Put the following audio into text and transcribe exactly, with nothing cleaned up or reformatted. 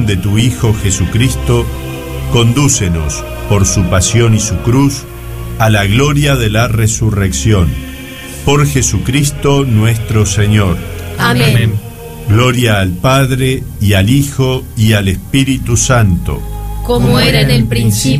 de tu Hijo Jesucristo, condúcenos, por su pasión y su cruz, a la gloria de la resurrección. Por Jesucristo nuestro Señor. Amén. Amén. Gloria al Padre, y al Hijo, y al Espíritu Santo. Como era en el principio,